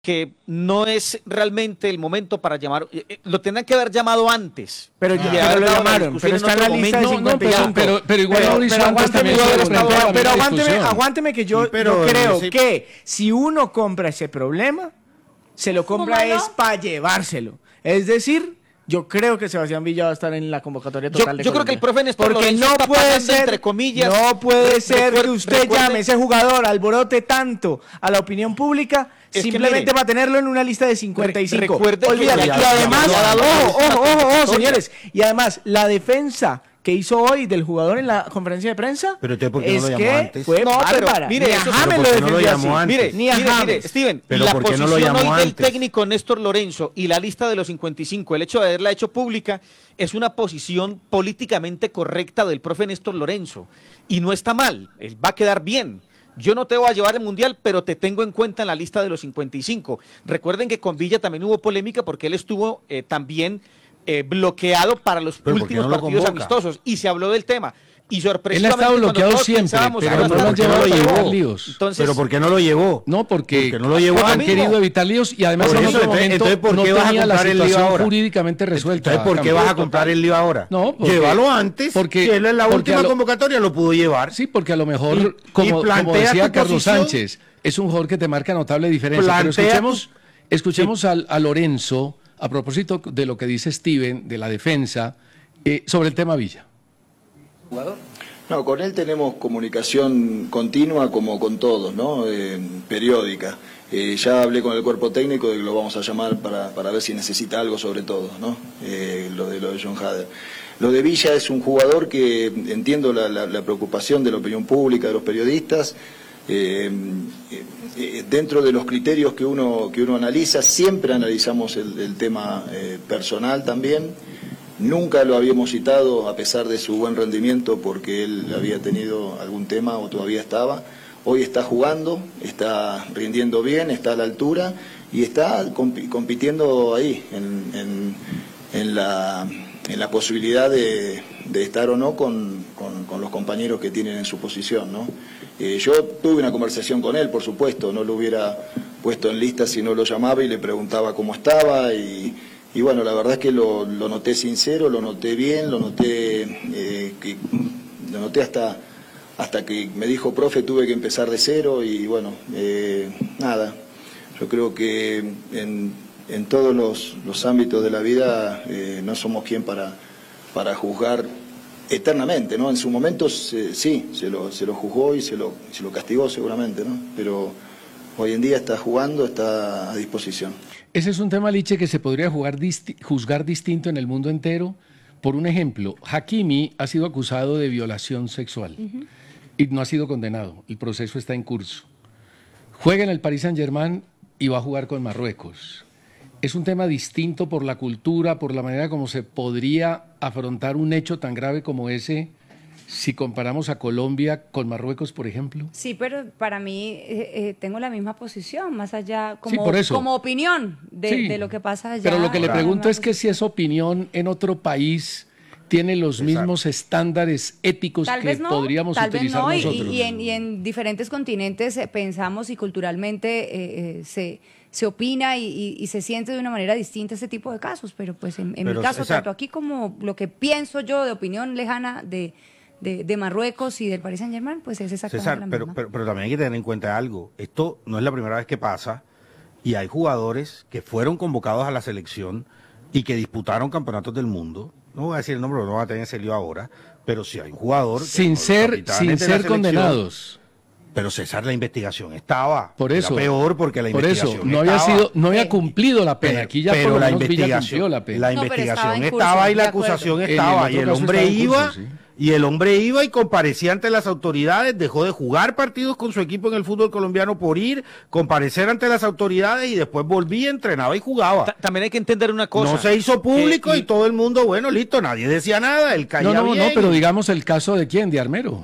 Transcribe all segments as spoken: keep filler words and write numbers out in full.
que no es realmente el momento para llamar, eh, lo tendrán que haber llamado antes. Pero ya pero lo llamaron, pero está en la lista de cincuenta y cinco. No, pero, pero igual pero, Mauricio pero antes también pero, pero, pero, pero aguánteme, aguánteme que yo, sí, pero, yo creo sí. que si uno compra ese problema, se lo compra ¿Cómo es no? para llevárselo. Es decir, yo creo que Sebastián Villa va a estar en la convocatoria total Yo, de yo creo que Colombia. el profe Néstor Porque Lorenzo no está puede pagando, ser, entre comillas, no puede re- ser recuerde- que usted recuerde- llame a ese jugador alborote tanto a la opinión pública Es que simplemente mire, para tenerlo en una lista de cincuenta y cinco. recuerde que Olvídate. ya- Y además, ya ha dado ojo, una ojo, ojo, ojo, convocatoria. señores, y además la defensa que hizo hoy del jugador en la conferencia de prensa Pero usted, ¿por qué no es lo llamó que antes? fue No, pero bárbara. mire, Ni a eso- James pero lo ¿por qué no lo defendió llamó así. antes? Mire, Ni a mire, mire, James. Steven, Pero la ¿por qué no lo posición llamó hoy del antes? técnico Néstor Lorenzo y la lista de los cincuenta y cinco, el hecho de haberla hecho pública, es una posición políticamente correcta del profe Néstor Lorenzo. Y no está mal, él va a quedar bien. Yo no te voy a llevar el Mundial, pero te tengo en cuenta en la lista de los cincuenta y cinco. Recuerden que con Villa también hubo polémica porque él estuvo eh, también eh, bloqueado para los ¿Pero por qué últimos no lo partidos convoca? amistosos y se habló del tema. Y Él ha sorpresivamente estado cuando bloqueado todos siempre, pensábamos pero que no iba a lo han estar llevado a bloqueado. evitar llevó. líos. Entonces, Pero ¿por qué no lo llevó? No, porque, Porque no lo llevó han antes. querido evitar líos y además Por en eso, otro entonces- momento entonces, ¿por no qué vas a tenía la comprar el lío situación ahora? jurídicamente resuelta. Entonces, ¿por qué vas a comprar el lío ahora? No, porque- Llévalo antes, porque- si él en la porque última a lo- convocatoria lo pudo llevar. Sí, porque a lo mejor, Y- como, y como plantea decía tu Carlos posición. Sánchez, es un jugador que te marca notable diferencia. Pero Plantea escuchemos, tu- escuchemos al- a Lorenzo, a propósito de lo que dice Steven, de la defensa, eh, sobre el tema Villa. No, con él tenemos comunicación continua como con todos, ¿no? Eh, periódica. Eh, ya hablé con el cuerpo técnico de que lo vamos a llamar para, para ver si necesita algo sobre todo, ¿no? Eh, lo de lo de John Hader. Lo de Villa es un jugador que entiendo la, la, la preocupación de la opinión pública, de los periodistas. Eh, eh, dentro de los criterios que uno, que uno analiza, siempre analizamos el, el tema eh, personal también. Nunca lo habíamos citado a pesar de su buen rendimiento porque él había tenido algún tema o todavía estaba. Hoy está jugando, está rindiendo bien, está a la altura y está comp compitiendo ahí en, en, en, la, en la posibilidad de, de estar o no con, con, con los compañeros que tienen en su posición, ¿no? Eh, yo tuve una conversación con él, por supuesto, no lo hubiera puesto en lista si no lo llamaba y le preguntaba cómo estaba y... Y bueno, la verdad es que lo, lo noté sincero, lo noté bien, lo noté, eh, que, lo noté hasta, hasta que me dijo, profe, tuve que empezar de cero y bueno, eh, nada. Yo creo que en, en todos los, los ámbitos de la vida eh, no somos quien para, para juzgar eternamente, ¿no? En su momento se, sí, se lo, se lo juzgó y se lo, se lo castigó seguramente, ¿no? Pero hoy en día está jugando, está a disposición. Ese es un tema, Liche, que se podría jugar disti juzgar distinto en el mundo entero. Por un ejemplo, Hakimi ha sido acusado de violación sexual uh-huh. y no ha sido condenado. El proceso está en curso. Juega en el Paris Saint-Germain y va a jugar con Marruecos. Es un tema distinto por la cultura, por la manera como se podría afrontar un hecho tan grave como ese si comparamos a Colombia con Marruecos, por ejemplo. Sí, pero para mí eh, eh, tengo la misma posición, más allá, como, sí, por eso. como opinión de, sí, de lo que pasa allá. Pero lo que le Claro. pregunto es que si esa opinión en otro país tiene los Exacto. mismos estándares éticos Tal que vez no, podríamos tal vez utilizar no, y, nosotros. y, en, y en diferentes continentes eh, pensamos y culturalmente eh, eh, se, se opina y, y, y se siente de una manera distinta ese tipo de casos, pero pues en, en Pero, mi caso, César, tanto aquí como lo que pienso yo de opinión lejana de, de, de Marruecos y del Paris Saint-Germain, pues es exactamente César, la pero, misma. pero, pero también hay que tener en cuenta algo. Esto no es la primera vez que pasa y hay jugadores que fueron convocados a la selección y que disputaron campeonatos del mundo. No voy a decir el nombre, no va a tener ese lío ahora, pero si hay un jugador... Sin ser, sin ser condenados. Pero César, la investigación estaba. Por eso. Era peor porque la por investigación eso, no había estaba. sido, no había cumplido la pena. Pero, Aquí ya pero por lo la menos Villa investigación, cumplió la pena. la No, pero estaba investigación en curso, estaba y la de acuerdo. acusación En el estaba otro y el caso hombre estaba en iba curso, sí. y el hombre iba y comparecía ante las autoridades, dejó de jugar partidos con su equipo en el fútbol colombiano por ir, comparecer ante las autoridades y después volvía, entrenaba y jugaba. Ta- También hay que entender una cosa. No se hizo público que- y todo el mundo, bueno, listo, nadie decía nada, él caía No, no, bien. no, pero digamos el caso de quién, de Armero.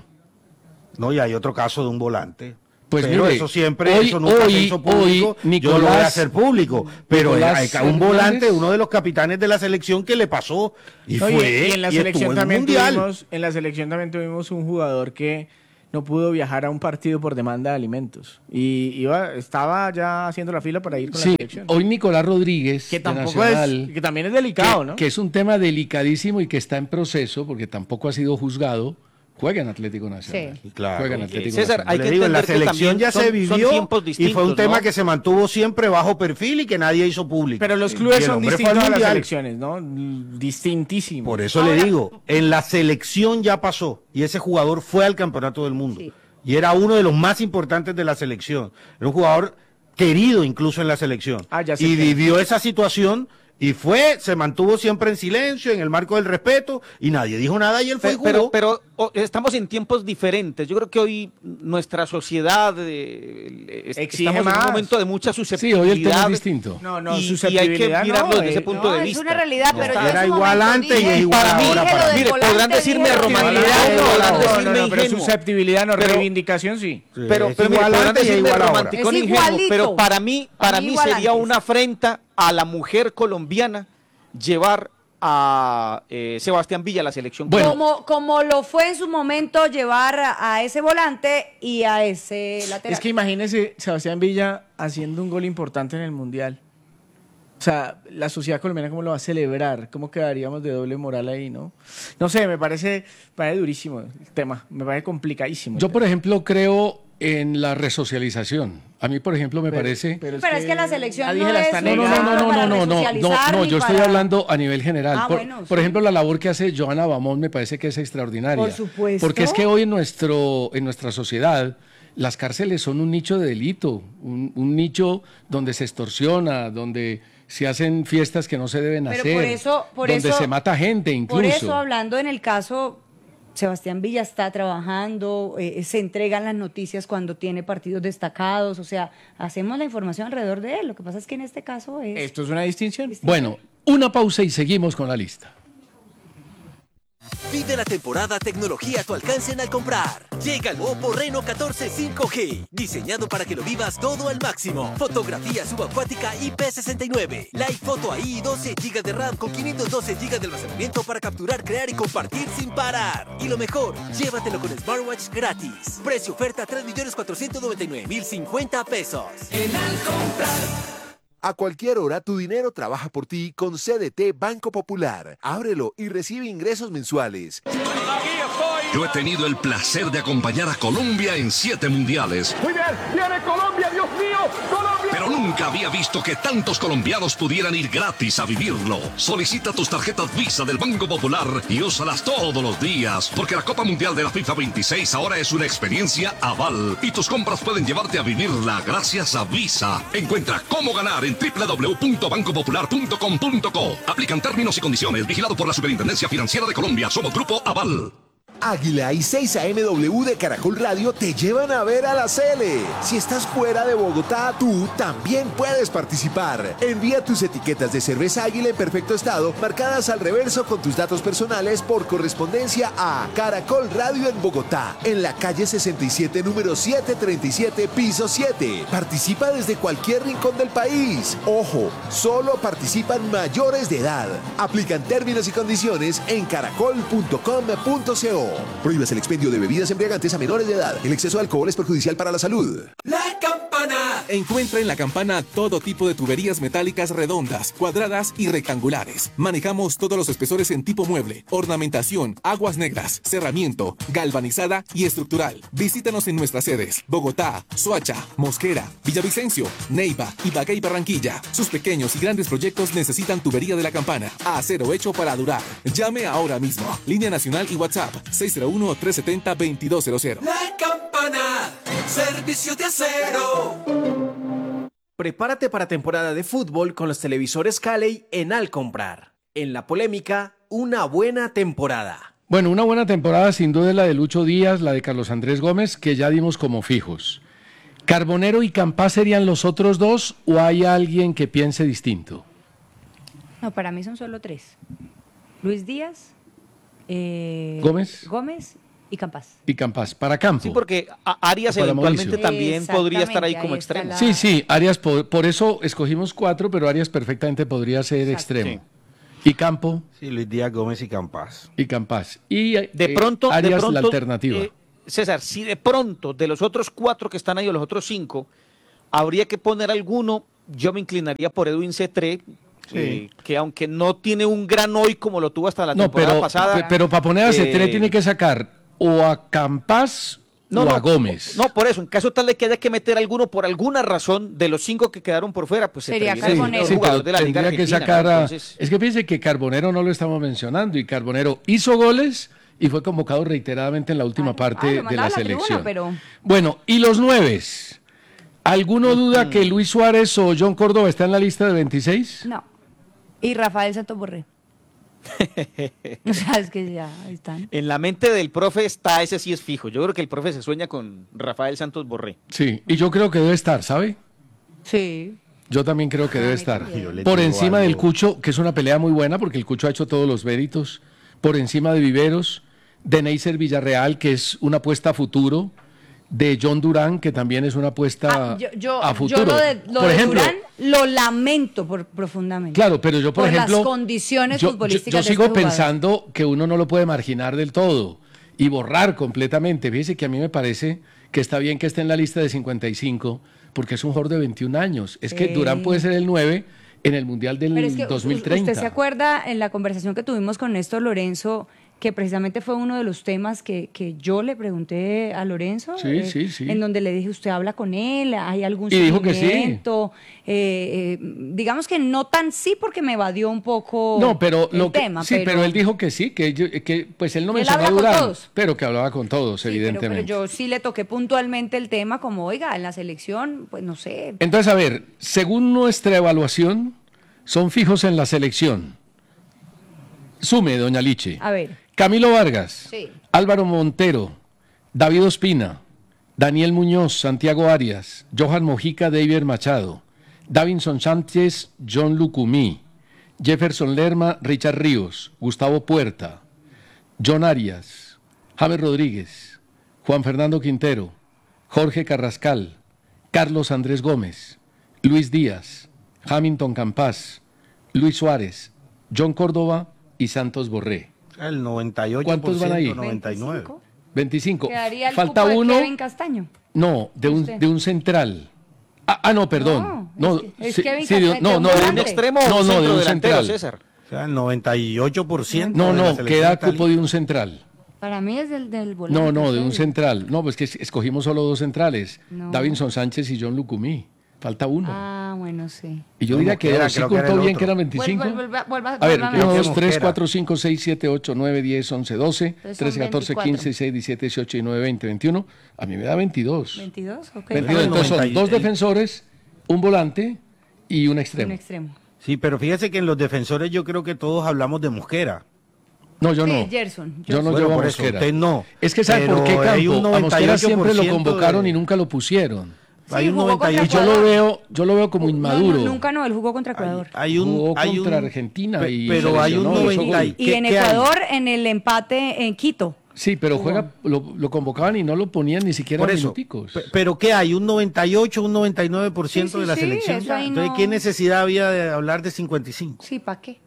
No, y hay otro caso de un volante. Pues pero mire, eso siempre, hoy- eso nunca hoy- se hizo público, hoy yo lo voy a Nicolás- hacer público, pero Nicolás hay un volante, Hernández- uno de los capitanes de la selección que le pasó y No, y- fue y en la y estuvo selección en un también mundial. tuvimos, en la selección también tuvimos un jugador que no pudo viajar a un partido por demanda de alimentos. Y iba, estaba ya haciendo la fila para ir con Sí, la selección. hoy Nicolás Rodríguez, Que de tampoco Nacional, es, que también es delicado, que, ¿no? que es un tema delicadísimo y que está en proceso, porque tampoco ha sido juzgado, juega en Atlético Nacional. Sí. Claro. Juega en Atlético César, Nacional. hay Le que digo, en la entender que selección también ya son- se son vivió tiempos y fue un distintos, tema ¿no? que se mantuvo siempre bajo perfil y que nadie hizo público. Pero los Y clubes el son hombre fue distintos al a las Mundial. selecciones, ¿no? Distintísimos. Por eso le digo, en la selección ya pasó y ese jugador fue al campeonato del mundo. Sí. Y era uno de los más importantes de la selección. Era un jugador querido incluso en la selección. Ah, ya sé y que- vivió esa situación y fue, se mantuvo siempre en silencio, en el marco del respeto, y nadie dijo nada y él fue y Pero, jugó. pero, pero, o- estamos en tiempos diferentes. Yo creo que hoy nuestra sociedad eh, es- Exige estamos en más. un momento de mucha Sí, susceptibilidad. hoy el tema es distinto. No, no, y, y hay que susceptibilidad mirarlo no, desde ese eh, punto No, de es vista. una realidad, pero yo en Era su igual momento antes y dije- es igual para mí ahora dije para lo mí. del Mire, volante, podrán decirme dije lo del romanidad, volante. no, podrán no, decirme no, no, pero ingenuo. susceptibilidad, no, Pero- reivindicación sí. Sí, Pero, es pero mire, igual podrán antes y es decirme igual ahora. romanticón Es ingenuo, igualito. pero para mí, para A mí mí igual sería antes. una afrenta a la mujer colombiana llevar a eh, Sebastián Villa a la selección. Bueno. como, como lo fue en su momento llevar a, a ese volante y a ese lateral. Es que imagínese Sebastián Villa haciendo un gol importante en el Mundial. O sea, la sociedad colombiana, ¿cómo lo va a celebrar? ¿Cómo quedaríamos de doble moral ahí, no? No sé, me parece, me parece durísimo el tema. Me parece complicadísimo. el Yo, tema. por ejemplo, creo en la resocialización. A mí, por ejemplo, me Pero- parece... Pero, Pero es que la selección nadie no se la es está un No, no, no, negando. no, no, para no, no, no, no, resocializar no, ni yo estoy para- hablando a nivel general. Ah, por, bueno, por sí. ejemplo, la labor que hace Johanna Bamón me parece que es extraordinaria. Por supuesto. Porque es que hoy en, nuestro, en nuestra sociedad las cárceles son un nicho de delito, un, un nicho donde se extorsiona, donde se hacen fiestas que no se deben Pero hacer, por eso, por donde eso, se mata gente incluso. Por eso, hablando en el caso, Sebastián Villa está trabajando, eh, se entregan las noticias cuando tiene partidos destacados, o sea, hacemos la información alrededor de él. Lo que pasa es que en este caso es... Esto es una distinción. Bueno, una pausa y seguimos con la lista. Vive la temporada tecnología a tu alcance en Al Comprar. Llega el Oppo Reno catorce cinco G, diseñado para que lo vivas todo al máximo. Fotografía subacuática I P sesenta y nueve, Live Photo A I y doce gigas de RAM con quinientos doce gigas de almacenamiento para capturar, crear y compartir sin parar. Y lo mejor, llévatelo con Smartwatch gratis. Precio oferta tres millones cuatrocientos noventa y nueve mil cincuenta pesos. A cualquier hora tu dinero trabaja por ti con C D T Banco Popular. Ábrelo y recibe ingresos mensuales. Yo he tenido el placer de acompañar a Colombia en siete mundiales. Muy bien, viene Colombia, Dios mío, Colombia. Pero nunca había visto que tantos colombianos pudieran ir gratis a vivirlo. Solicita tus tarjetas Visa del Banco Popular y úsalas todos los días, porque la Copa Mundial de la FIFA veintiséis ahora es una experiencia aval y tus compras pueden llevarte a vivirla gracias a Visa. Encuentra cómo ganar en doble u doble u doble u punto banco popular punto com punto co. Aplican términos y condiciones. Vigilado por la Superintendencia Financiera de Colombia. Somos Grupo Aval. Águila y seis A M W de Caracol Radio te llevan a ver a la Cele. Si estás fuera de Bogotá, tú también puedes participar. Envía tus etiquetas de cerveza Águila en perfecto estado, marcadas al reverso con tus datos personales por correspondencia a Caracol Radio en Bogotá, en la calle sesenta y siete, número setecientos treinta y siete, piso siete. Participa desde cualquier rincón del país. Ojo, solo participan mayores de edad. Aplican términos y condiciones en caracol punto com punto co. Prohíbas el expendio de bebidas embriagantes a menores de edad. El exceso de alcohol es perjudicial para la salud. La Campana. Encuentra en La Campana todo tipo de tuberías metálicas redondas, cuadradas y rectangulares. Manejamos todos los espesores en tipo mueble, ornamentación, aguas negras, cerramiento, galvanizada y estructural. Visítanos en nuestras sedes: Bogotá, Soacha, Mosquera, Villavicencio, Neiva, Ibagué y Barranquilla. Sus pequeños y grandes proyectos necesitan tubería de La Campana. Acero hecho para durar. Llame ahora mismo. Línea nacional y WhatsApp seis cero uno, tres siete cero, dos dos cero cero. La Campana, servicio de acero. Prepárate para temporada de fútbol con los televisores Calley en Al Comprar. En la polémica, una buena temporada. Bueno, una buena temporada sin duda es la de Lucho Díaz, la de Carlos Andrés Gómez, que ya dimos como fijos. ¿Carbonero y Campás serían los otros dos o hay alguien que piense distinto? No, para mí son solo tres. Luis Díaz, eh, Gómez. Gómez y Campás. Y Campás, para campo. Sí, porque a- Arias O para eventualmente Mauricio. también podría estar ahí como Exactamente, extremo. ahí Sí, sí, Arias, por, por eso escogimos cuatro, pero Arias perfectamente podría ser extremo. Y Campo Sí, Luis Díaz Gómez y Campás. y Campás. Y De eh, pronto, Arias de pronto la alternativa. eh, César, si de pronto de los otros cuatro que están ahí o los otros cinco, habría que poner alguno, yo me inclinaría por Edwin Cetré, sí. eh, que aunque no tiene un gran hoy como lo tuvo hasta la no, temporada pero, pasada. Pero, pero para poner a Cetré eh, tiene que sacar o a Campas no, o no, a Gómez. No, por eso, en caso tal de que haya que meter alguno por alguna razón de los cinco que quedaron por fuera, pues sería Cetré viene Carbonero. el Sí, jugador pero de la Liga tendría que Argentina, sacar ¿no? a... Entonces, Es que fíjense que Carbonero no lo estamos mencionando y Carbonero hizo goles y fue convocado reiteradamente en la última Ah, parte ah, lo de mandaba la a la tribuna, selección. pero- Bueno, y los nueves. ¿Alguno duda que Luis Suárez o John Córdoba está en la lista de veintiséis? No. Y Rafael Santos Borré. O sea, es que ya ahí están. en la mente del profe está, ese sí es fijo. Yo creo que el profe se sueña con Rafael Santos Borré. Sí, y yo creo que debe estar, ¿sabe? Sí. Yo también creo que Ah, debe a mí estar. también. Yo le Por digo encima algo. del Cucho, que es una pelea muy buena, porque el Cucho ha hecho todos los méritos. Por encima de Viveros, de Neisser Villarreal, que es una apuesta a futuro. De John Durán, que también es una apuesta Ah, yo, yo, a futuro. yo lo de, lo por de ejemplo, Durán lo lamento por, profundamente. claro, pero yo, por, por ejemplo, las condiciones yo, yo- futbolísticas yo de sigo este jugador. pensando que uno no lo puede marginar del todo y borrar completamente. Fíjese que a mí me parece que está bien que esté en la lista de cincuenta y cinco, porque es un jugador de veintiún años. Es que Sí. Durán puede ser el nueve en el Mundial del Pero es que dos mil treinta. usted se acuerda en la conversación que tuvimos con Néstor Lorenzo, que precisamente fue uno de los temas que, que yo le pregunté a Lorenzo, Sí, sí, sí. en donde le dije, ¿usted habla con él? ¿Hay algún Y dijo que sí. seguimiento? Eh, eh, digamos que no tan sí, porque me evadió un poco No, pero el lo que- tema. sí, pero, él dijo que sí, que, yo- que pues él no Él mencionó a habla con Durán, todos. pero que hablaba con todos, Sí, pero- evidentemente. Pero, yo sí le toqué puntualmente el tema, como, oiga, en la selección, pues no sé. Entonces, a ver, según nuestra evaluación, son fijos en la selección. Sume, doña Liche. A ver. Camilo Vargas, Sí. Álvaro Montero, David Ospina, Daniel Muñoz, Santiago Arias, Johan Mojica, David Machado, Davinson Sánchez, John Lucumí, Jefferson Lerma, Richard Ríos, Gustavo Puerta, John Arias, James Rodríguez, Juan Fernando Quintero, Jorge Carrascal, Carlos Andrés Gómez, Luis Díaz, Hamilton Campas, Luis Suárez, John Córdoba y Santos Borré. El noventa y ocho por ciento, ¿Cuántos van ahí? noventa y nueve. ¿veinticinco? veinticinco. Quedaría el Falta cupo de uno. Kevin Castaño. No, de un, Usted. de un central. Ah, ah, no, perdón. No, No, es que- es sí, Kevin sí, de un- Castaño, no, no, de un de un volante. extremo No, o no, de centro un delantero, central. César. O sea, el noventa y ocho por ciento. No, de la no, selección queda está cupo de un central. Para mí es del, del volante. No, no, de un serio. central. No, pues que es- escogimos solo dos centrales. No. Davinson Sánchez y John Lucumí. Falta uno. Ah, bueno, sí. y yo ¿cómo diría que queda? dos. ¿Sí Creo que era contó el bien otro. que eran Vuelva, veinticinco? vuelva, vuelva, A ver, vuelva uno, ver. dos, tres, Mosquera. cuatro, cinco, seis, siete, ocho, nueve, diez, once, doce, Entonces son trece, catorce, veinticuatro. quince, dieciséis, diecisiete, dieciocho, diecinueve, veinte, veintiuno. A mí me da veintidós. veintidós, ok. veintidós. Entonces son noventa y- dos defensores, un volante y un Un extremo. extremo. Sí, pero fíjese que en los defensores yo creo que todos hablamos de Mosquera. No, yo Sí, no. Gerson. Yo no Bueno, llevo a por eso, Mosquera. usted no. Es que ¿sabe por qué, Pero hay Campo? un A Mosquera noventa y ocho por siempre lo ciento convocaron de- y nunca lo pusieron. Sí, Hay un jugó contra noventa y Y yo ocho. lo Ecuador. veo, yo lo veo como No, inmaduro. no, nunca no, él jugó contra Ecuador. Hay un, Jugó hay contra un- Argentina pe- y pero hay un seleccionó, hizo noventa y- gol. Y ¿qué- en qué hay? Ecuador, en el empate en Quito. Sí, pero juega, lo, lo convocaban y no lo ponían ni siquiera Por eso, minuticos. pe- pero ¿qué hay? Un noventa y ocho, un noventa y nueve por ciento Sí, sí, de la sí, selección. eso ahí Entonces, no- ¿qué necesidad había de hablar de cincuenta y cinco? Sí, ¿para qué?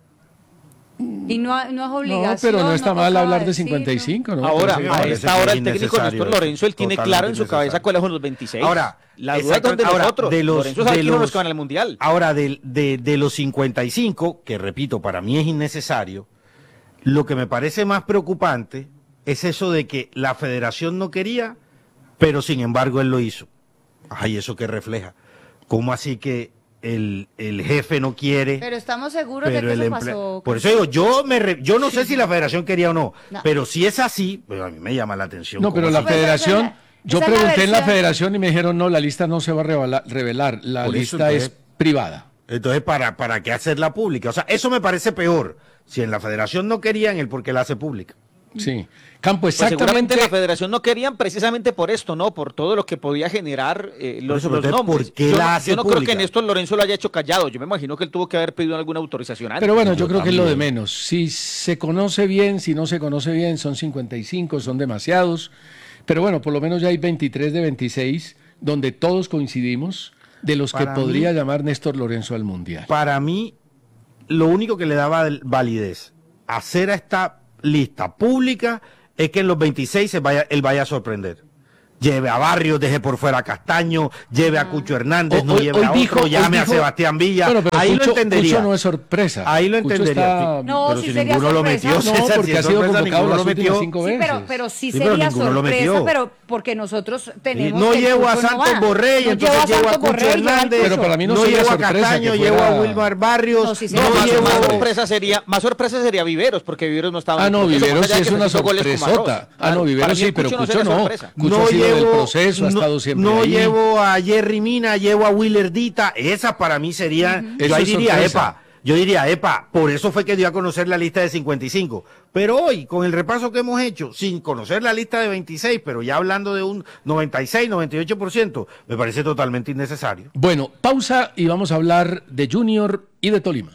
Y no, no es obligación. No, pero no está mal tocaba hablar de decirlo. cincuenta y cinco, ¿no? Ahora, Sí, a parece esta que hora es el técnico innecesario Néstor eso, Lorenzo, él tiene totalmente claro en su cabeza innecesario. cuáles son los veintiséis. Ahora, la duda es donde exacto- ahora, nosotros. de los- Lorenzo sabe de quiénes son los los- que van al Mundial. Ahora, de, de, de los cincuenta y cinco, que repito, para mí es innecesario, lo que me parece más preocupante es eso de que la federación no quería, pero sin embargo él lo hizo. Ay, ¿eso qué refleja? ¿Cómo así que el, el jefe no quiere? Pero estamos seguros de pero que el eso emple- pasó. Por eso digo, yo me re- yo no sé si la federación quería o no, No. pero si es así, pues a mí me llama la atención. No, cómo pero la así. Pues esa es federación, la- yo esa es la pregunté en la versión. federación y me dijeron, no, la lista no se va a revelar, revelar la Por eso, lista entonces- es privada. Entonces, ¿para, ¿para qué hacerla pública? O sea, eso me parece peor. Si en la federación no querían, el por qué la hace pública. Sí. Campo, Pues seguramente exactamente. la federación no querían precisamente por esto, ¿no? Por todo lo que podía generar eh, los, eso, los pero entonces, nombres. ¿por qué yo, la no- hace yo no creo pública? que Néstor Lorenzo lo haya hecho callado. Yo me imagino que él tuvo que haber pedido alguna autorización antes. Pero bueno, yo, Yo creo que es lo de también. menos. Si se conoce bien, si no se conoce bien, son cincuenta y cinco, son demasiados. Pero bueno, por lo menos ya hay veintitrés de veintiséis, donde todos coincidimos de los Para que podría mí- llamar Néstor Lorenzo al Mundial. Para mí, lo único que le daba validez a hacer a esta lista pública es que en los veintiséis se vaya, él vaya a sorprender. Lleve a Barrios, deje por fuera a Castaño, lleve a Cucho Hernández, O- no hoy- lleve hoy a dijo- otro, hoy llame dijo- a Sebastián Villa. Bueno, pero Ahí Cucho- lo entendería. Cucho no es sorpresa. Ahí lo Cucho entendería. está- Sí, No, pero sí si sería ninguno lo sorpresa. metió, No, César, porque si ha es sido sorpresa, convocado ninguno las lo últimas metió. cinco Sí, veces. pero, pero sí Sí, pero sería ninguno lo sorpresa, metió. pero porque nosotros tenemos no que el llevo a Cucho no Santos va. Borrell, No entonces llevo a llevo a Santos Cucho Borrell, lleva al Hernández, Pero para mí no no sería llevo a sorpresa Castaño, que llevo fuera- a Wilmar Barrios, No, sí no, sería No, más, llevo más sorpresa. sorpresa sería, más sorpresa sería Viveros, porque Viveros no estaba. Ah, en el no, proceso, Viveros más allá sí de es que una metió goles como arroz. sorpresota. Ah, Claro, no, para Viveros mí sí, el pero Cucho Cucho sería no. sorpresa. Cucho ha sido del proceso, ha no- estado siempre no ahí. llevo a Jerry Mina, llevo a Willerdita, esa para mí sería, yo Eso ahí es diría, sorpresa. epa, yo diría, epa, por eso fue que dio a conocer la lista de cincuenta y cinco, pero hoy, con el repaso que hemos hecho, sin conocer la lista de veintiséis, pero ya hablando de un noventa y seis, noventa y ocho por ciento, me parece totalmente innecesario. Bueno, pausa y vamos a hablar de Junior y de Tolima.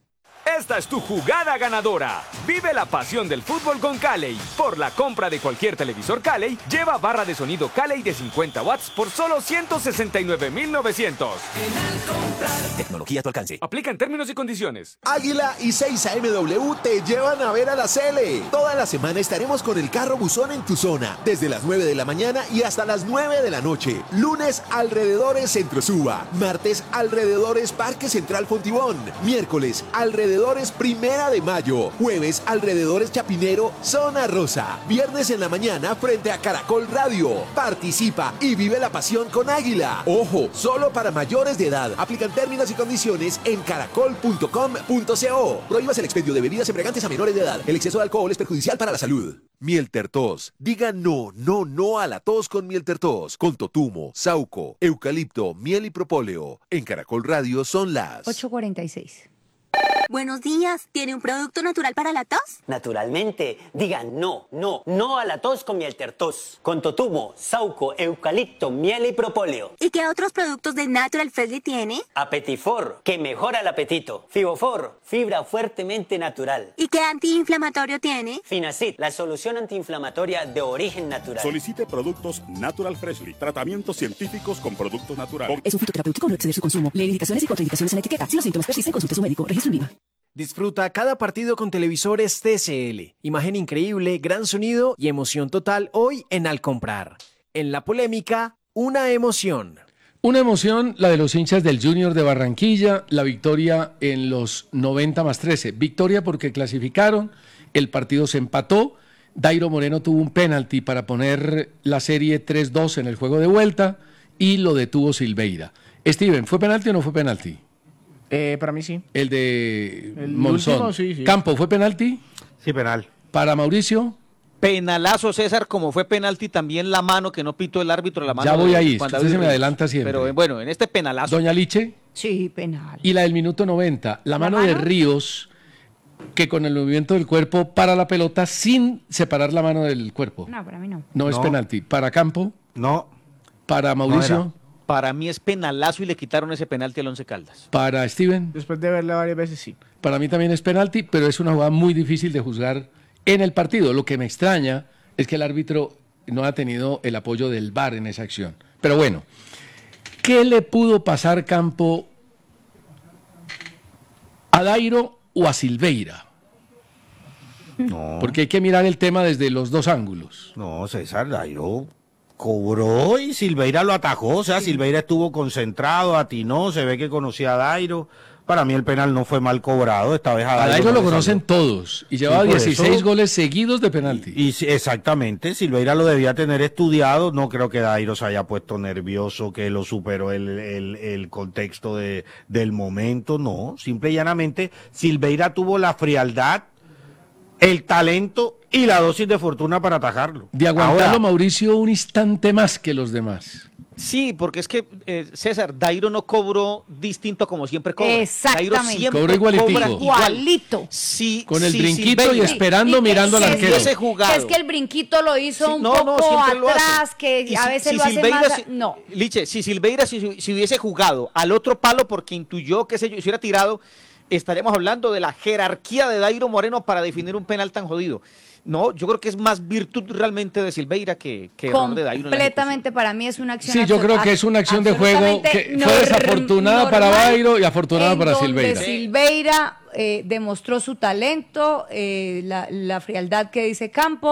Esta es tu jugada ganadora. Vive la pasión del fútbol con Calley. Por la compra de cualquier televisor Calley, lleva barra de sonido Calley de cincuenta watts por solo ciento sesenta y nueve mil novecientos. Tecnología a tu alcance. Aplica en términos y condiciones. Águila y seis A M W te llevan a ver a la Cele. Toda la semana estaremos con el carro buzón en tu zona, desde las nueve de la mañana y hasta las nueve de la noche. Lunes, alrededores Centro Suba. Martes, alrededores Parque Central Fontibón. Miércoles, alrededores Primera de Mayo. Jueves, alrededores Chapinero, Zona Rosa. Viernes en la mañana, frente a Caracol Radio. Participa y vive la pasión con Águila. Ojo, solo para mayores de edad. Aplican términos y condiciones en caracol punto com punto co. Prohíbas el expendio de bebidas embriagantes a menores de edad. El exceso de alcohol es perjudicial para la salud. Miel Tertos. Diga no, no, no a la tos con Miel Tertos. Con totumo, sauco, eucalipto, miel y propóleo. En Caracol Radio son las ocho cuarenta y seis. Buenos días, ¿tiene un producto natural para la tos? Naturalmente, digan no, no, no a la tos con Miel Tertos. Con totumo, sauco, eucalipto, miel y propóleo. ¿Y qué otros productos de Natural Freshly tiene? Apetifor, que mejora el apetito. Fibofor, fibra fuertemente natural. ¿Y qué antiinflamatorio tiene? Finacid, la solución antiinflamatoria de origen natural. Solicite productos Natural Freshly, tratamientos científicos con productos naturales. Es un fitoterapéutico, no exceder su consumo. Lee indicaciones y contraindicaciones en la etiqueta. Si los síntomas persisten, consulte a su médico. Registro en viva. Disfruta cada partido con televisores T C L. Imagen increíble, gran sonido y emoción total hoy en Al Comprar. En la polémica, una emoción. Una emoción, la de los hinchas del Junior de Barranquilla, la victoria en los noventa más trece. Victoria porque clasificaron, el partido se empató, Dairo Moreno tuvo un penalti para poner la serie tres dos en el juego de vuelta y lo detuvo Silveira. Steven, ¿fue penalti o no fue penalti? Eh, para mí sí. El de El Monzón. último, sí, sí. Campo, ¿fue penalti? Sí, penal. Para Mauricio. Penalazo, César, como fue penalti también la mano que no pitó el árbitro, la mano. Ya voy de ahí, Juan usted David se me Reyes. adelanta siempre. Pero eh, bueno, en este penalazo. Doña Liche. Sí, penal. Y la del minuto noventa, la, mano, de Ríos, que con el movimiento del cuerpo para la pelota sin separar la mano del cuerpo. No, para mí no. No, es No. penalti. Para Campo. No. Para Mauricio. No era. Para mí es penalazo y le quitaron ese penalti al Once Caldas. Para Steven. Después de verla varias veces, sí. Para mí también es penalti, pero es una jugada muy difícil de juzgar en el partido. Lo que me extraña es que el árbitro no ha tenido el apoyo del V A R en esa acción. Pero bueno, ¿qué le pudo pasar Campo a Dairo o a Silveira? No. Porque hay que mirar el tema desde los dos ángulos. No, César, Dairo cobró y Silveira lo atajó. O sea, Silveira estuvo concentrado, atinó, se ve que conocía a Dairo. Para mí el penal no fue mal cobrado. Esta vez a A Dairo, Dairo no lo le conocen salió. todos y llevaba Sí, por dieciséis eso- goles seguidos de penalti. Y, sí, exactamente, Silveira lo debía tener estudiado. No creo que Dairo se haya puesto nervioso, que lo superó el, el, el contexto de, del momento. No, simple y llanamente, Silveira tuvo la frialdad, el talento y la dosis de fortuna para atajarlo. De aguantarlo, Ahora, Mauricio, un instante más que los demás. Sí, porque es que, eh, César, Dairo no cobró distinto como siempre cobra. Exactamente. Dairo siempre Cobró igualitico. cobra Igualito. Si, Con el si brinquito Silveira- y esperando Y que- mirando al que- arquero. que- hubiese jugado. que es que el brinquito lo hizo Sí, un no, no, poco siempre lo hace. atrás, que Y a si- veces si lo hace Silveira más... si- No. Liche, si Silveira si, si hubiese jugado al otro palo porque intuyó que se hubiera tirado, estaríamos hablando de la jerarquía de Dairo Moreno para definir un penal tan jodido. No, yo creo que es más virtud realmente de Silveira que, que error de Dairo. en la Completamente para mí es una acción. Sí, yo absol- creo que es una acción de juego absolutamente que fue nor- desafortunada para normal, Dairo y afortunada en para donde Silveira. Silveira eh, demostró su talento, eh, la, la frialdad que dice Campo,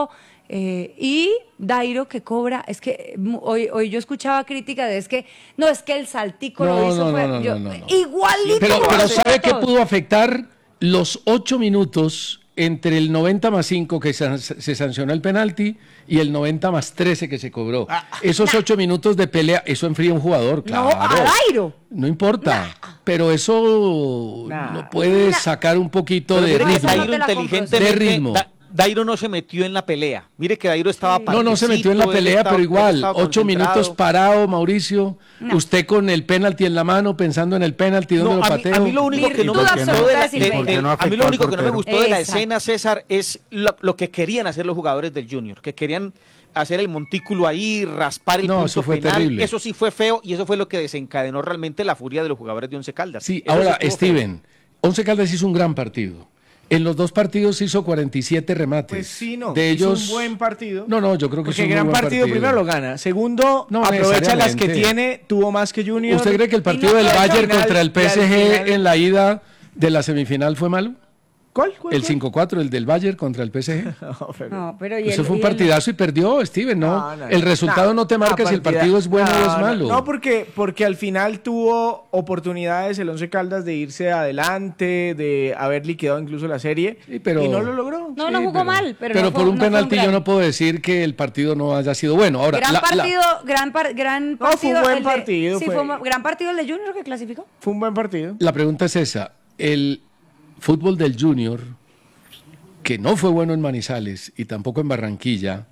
Eh, y Dairo que cobra, es que mu- hoy, hoy yo escuchaba crítica de es que, no, es que el saltico No, lo hizo, no, fue, no, no, yo- no, no. igualito. Pero, lo pero hace ¿sabe qué todos. pudo afectar? Los ocho minutos entre el noventa más cinco que san- se sancionó el penalti y el noventa más trece que se cobró. Esos ocho minutos de pelea, eso enfría a un jugador, claro. No, a Dairo. No importa, pero eso lo puede sacar un poquito Pero de mire que ritmo. Dairo De inteligentemente, ritmo. Da- Dairo no se metió en la pelea. Mire que Dairo estaba No, no se metió en la parecito, él pelea, estaba- pero él igual, estaba ocho concentrado. minutos parado, Mauricio. No. Usted con el penalti en la mano, pensando en el penalti, ¿dónde No, lo a mí, pateo? a mí lo único que no me Virtud gustó absoluta de la, de Silveira. de- ¿Por qué de- no a mí afectó lo al único que no me portero? gustó de la Exacto. escena, César, es lo, lo que querían hacer los jugadores del Junior, que querían hacer el montículo ahí, raspar el No, punto eso fue penal. terrible. Eso sí fue feo y eso fue lo que desencadenó realmente la furia de los jugadores de Once Caldas. Sí, Eso ahora, estuvo feo. Steven, Once Caldas hizo un gran partido. En los dos partidos hizo cuarenta y siete remates. Pues sí, no. De hizo ellos, un buen partido. No, no, yo creo que Porque es un gran muy buen partido, partido. primero lo gana. Segundo, No aprovecha las que necesariamente. tiene, tuvo más que Junior. ¿Usted cree que el partido Y no del fue al Bayern final, contra el y P al S G final- en la ida de la semifinal fue malo? ¿Cuál? ¿Cuál, El cuál? cinco cuatro, el del Bayern contra el P S G. No, pero- No, pero y Eso el- fue un y el- partidazo y perdió, Steven, ¿no? No, no, el no. resultado no te marca No, si el partida- partido es bueno no, o es no, malo. No, porque, porque al final tuvo oportunidades el Once Caldas de irse adelante, de haber liquidado incluso la serie, Sí, pero- y no lo logró. No, no Sí, jugó pero- mal, pero, Pero no fue- por un no fue penalti gran- yo no puedo decir que el partido no haya sido bueno. Ahora, Gran la- la- partido, gran, par- gran fue un partido. buen el de- partido, sí, fue- fue un gran partido el de Junior que clasificó. Fue un buen partido. La pregunta es esa. El fútbol del Junior, que no fue bueno en Manizales y tampoco en Barranquilla,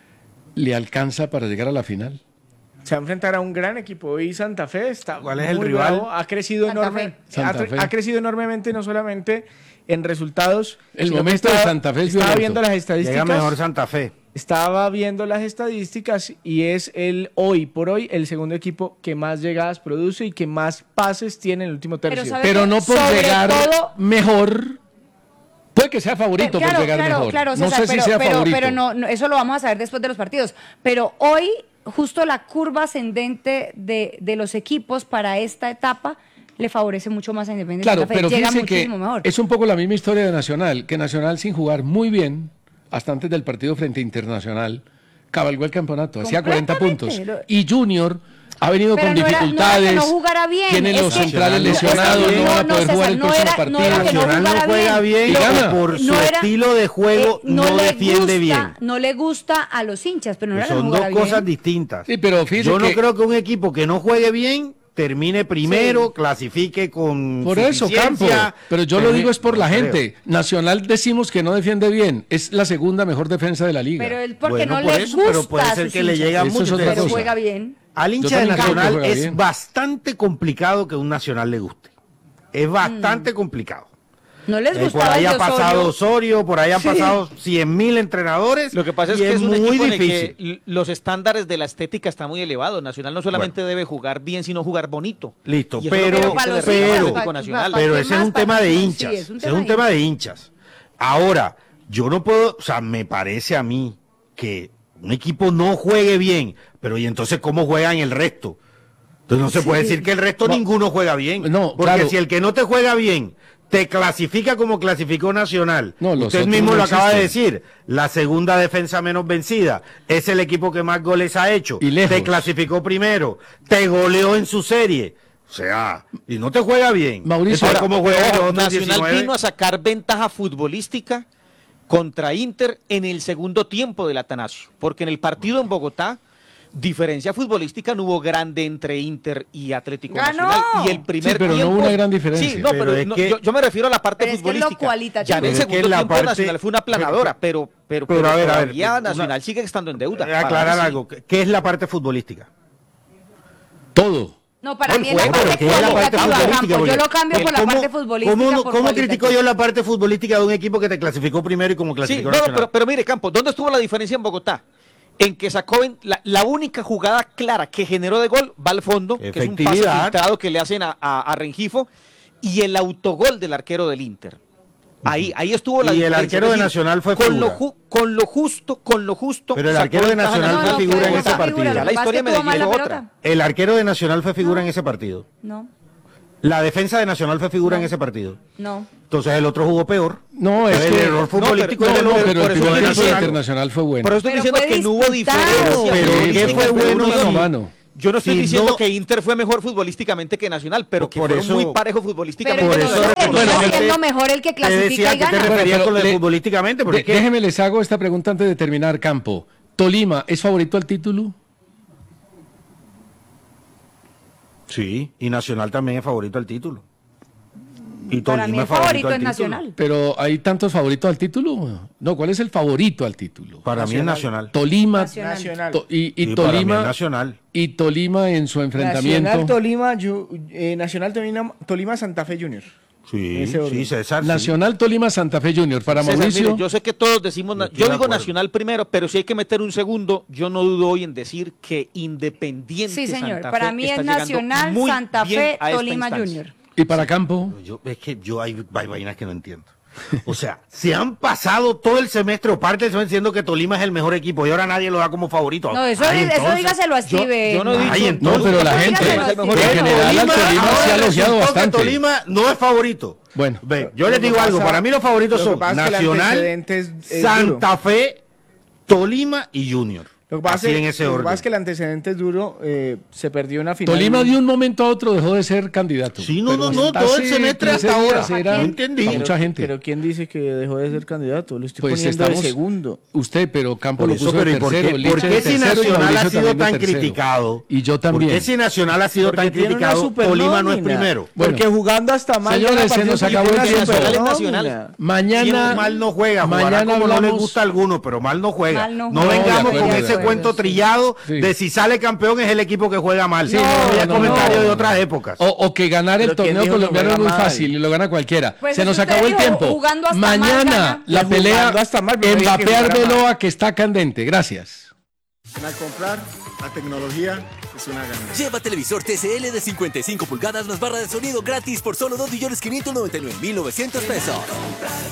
¿le alcanza para llegar a la final? Se va a enfrentar a un gran equipo y Santa Fe está ¿Cuál es el muy rival? bravo, ha crecido Santa enorme, Fe. Santa ha, Fe. ha crecido enormemente no solamente en resultados. El sino que momento de estaba- Santa Fe es estaba violento. viendo las Llega estadísticas. mejor Santa Fe. Estaba viendo las estadísticas y es el hoy por hoy el segundo equipo que más llegadas produce y que más pases tiene en el último tercio. Pero ¿sabe Pero que no por sobre llegar todo- mejor. Puede que sea favorito claro, por llegar claro, mejor. claro, no César, sé si pero, sea pero, favorito. pero no, no, eso lo vamos a saber después de los partidos. Pero hoy, justo la curva ascendente de, de los equipos para esta etapa le favorece mucho más a Independiente Claro, Santa Fe. pero Llega fíjense que muchísimo mejor. es un poco la misma historia de Nacional, que Nacional sin jugar muy bien, hasta antes del partido frente a Internacional, cabalgó el campeonato, hacía cuarenta puntos. Completamente. Y Junior ha venido Pero con no era- no era que dificultades, no jugara bien, tiene es los que- centrales no, lesionados, es que no van a no, poder César, jugar el no próximo era- no partido. era que no Nacional no jugara juega bien, Y gana. por su No era- estilo de juego eh, no, le defiende gusta, bien. No le gusta a los hinchas, pero no era que no Son dos jugara bien. cosas distintas. Sí, pero fíjese Yo no que- creo que un equipo que no juegue bien termine primero, clasifique con Por eso, Campo. suficiencia, Pero yo lo termine- digo es por la no creo. gente. Nacional decimos que no defiende bien. Es la segunda mejor defensa de la liga. Pero él porque Bueno, no por le eso, gusta pero puede a ser sus que le hinchas. llegue a Eso es muchos. otra Pero cosa. juega bien. Al Yo hincha de también creo que Nacional juega es bien. bastante complicado que un Nacional le guste. Es bastante complicado. No les Eh, por gustaba ahí el ha de pasado Osorio. Osorio, por ahí han Sí. pasado cien mil entrenadores. Lo que pasa es y que es, un muy equipo en el difícil. que l- los estándares de la estética están muy elevados. Nacional no solamente debe jugar bien, sino jugar bonito. Listo, Y eso es lo que pero, hace el pero, Atlético Nacional. pero ¿Qué ese es más? un tema ¿Para de qué más? hinchas. Sí, es un ese tema es un de tema de hinchas. Ahora, yo no puedo, o sea, me parece a mí que un equipo no juegue bien, pero ¿y entonces cómo juegan el resto? Entonces no se puede decir que el resto No. ninguno juega bien. No, porque claro. si el que no te juega bien te clasifica como clasificó Nacional, No, los usted otros mismo no lo acaba de existen. decir, la segunda defensa menos vencida, es el equipo que más goles ha hecho, Y lejos. te clasificó primero, te goleó en su serie, o sea, y no te juega bien. Mauricio, Entonces, ahora, ¿cómo juega Ojo, los otros Nacional diecinueve? vino a sacar ventaja futbolística contra Inter en el segundo tiempo del Atanasio, porque en el partido en Bogotá, diferencia futbolística no hubo grande entre Inter y Atlético ¡Ganó! Nacional. Y el primer Sí, pero no tiempo, hubo una gran diferencia. Sí, no, pero, Pero es no, que- yo, yo me refiero a la parte Pero es que es lo futbolística. cualitativo. Ya en el Pero es que segundo la tiempo parte- Nacional fue una planadora, pero, pero, pero, pero a ver, a ver, todavía una- Nacional sigue estando en deuda. Eh, aclarar Para mí sí. algo, ¿qué es la parte futbolística? Todo. No, para No, mí el es la juego, parte ¿Qué es la parte cualitativa, futbolística? Campo. Yo Porque- lo cambio por la ¿Cómo- parte futbolística. ¿Cómo, por cómo cualitativa. critico yo la parte futbolística de un equipo que te clasificó primero y como Sí, clasificó no, no, Nacional? pero, pero mire, Campos, ¿dónde estuvo la diferencia en Bogotá? En que sacó en- la, la única jugada clara que generó de gol va al fondo, que es un pase Efectividad. filtrado que le hacen a, a- a Rengifo, y el autogol del arquero del Inter. Ahí, ahí estuvo la Y el diferencia. arquero Es de decir, Nacional fue con figura. lo, ju- con lo justo, con lo justo. Pero el sacó arquero de ventaja Nacional Nacional. fue figura en fue ese figura, partido. lo Ya la que pasa historia es que me tuvo mal la dijo pelota. otra. El arquero de Nacional fue figura en ese partido. No. La defensa de Nacional fue figura en ese partido. No. Entonces el otro jugó peor. No, es el que error futbolístico no, es pero, del no, otro. pero Por el eso primer estoy tiempo diciendo- internacional fue bueno. Por eso estoy Pero diciendo fue que no hubo disputado. diferencia. Pero Sí, ¿qué sí, fue fue bueno? uno Sí. a mano. Yo no estoy Si diciendo no- que Inter fue mejor futbolísticamente que Nacional, pero que Por fueron eso- muy parejos futbolísticamente. Pero Por entonces, eso- está bueno, siendo te- mejor el que Te clasifica decía y que te gana. Bueno, referías pero con lo de le- futbolísticamente, porque De- es que déjeme les hago esta pregunta antes de terminar, Campo. ¿Tolima es favorito al título? sí, y Nacional también es favorito al título. Y Para Tolima mí el es favorito favorito al es título. Nacional. Pero ¿hay tantos favoritos al título? No, ¿cuál es el favorito al título? Para mí es Nacional. Tolima Nacional. Nacional. to- y, y Y para mí es Tolima Nacional. y Tolima en su enfrentamiento. Nacional Tolima, Ju- eh, Nacional Tolima, Tolima Santa Fe Junior. Sí, Ese orden. sí, César. sí. Nacional Tolima Santa Fe Junior. Para César, Mauricio, mire, yo sé que todos decimos, na- Yo estoy yo de digo acuerdo. Nacional primero, pero si hay que meter un segundo, yo no dudo hoy en decir que Independiente Sí, señor. Santa Para Fe mí está es llegando Nacional, muy Santa bien Fe, a esta Tolima instancia. Junior. y para Campo. Yo, es que yo hay, hay vainas que no entiendo. O sea, se han pasado todo el semestre o parte del semestre diciendo que Tolima es el mejor equipo y ahora nadie lo da como favorito. No, eso, Ay, eso entonces- dígaselo a Steven. yo no he dicho- Ay, No, entonces- pero la Eso gente, dígaselo a en Steven. general, al Tolima se ha ahora elogiado resultó que bastante. Tolima no es favorito. Bueno, Ve, yo Lo les que digo algo, pasa- para mí los favoritos lo que son pasa es que el Nacional, antecedente es- es Santa Fe, Tolima y Junior. Lo que pasa, Así es, en ese lo que orden. pasa es que el antecedente es duro. eh, se perdió una final. Tolima de un momento a otro dejó de ser candidato. Sí, no, Pero no, no, hasta todo el hace semestre quince hasta días ahora. era No entendí. para mucha gente. Pero ¿quién dice que dejó de ser candidato? Lo estoy Pues poniendo estamos- de segundo. Usted, pero Campo Por lo eso, puso pero de ¿y por tercero, qué, Liche por de qué si tercero y Nacional ha Mauricio sido también de tan tercero? criticado? Y yo ¿Por también. qué si Nacional ha sido Porque tan tiene una criticado, super Tolima no es nómina. primero? Bueno. Porque jugando hasta mal. Señores, gana se partidos nos porque acabó el tiene una tiempo. super Nacional es nómina. Nacional. Mañana, Si mal no juega, jugará mañana como no le hablamos- gusta a algunos, pero mal no juega. Mal no no juega. vengamos No, de con acuerdo, ese de cuento acuerdo, sí. trillado Sí. de si sale campeón es el equipo que juega mal. Sí, no, no, ya no, comentario no. de otras épocas. O, o que ganar el Pero ¿quién torneo dijo que colombiano es juega muy mal? fácil y lo gana cualquiera. Pues Se eso nos usted acabó el dijo, tiempo. jugando hasta mal Mañana gana. la Jugando pelea hasta mal, pero no dije que Mbappé jugara Arbeloa que está candente. Gracias. Al comprar, la tecnología es una ganancia. Lleva televisor T C L de cincuenta y cinco pulgadas más barra de sonido gratis por solo dos millones quinientos noventa y nueve mil novecientos pesos.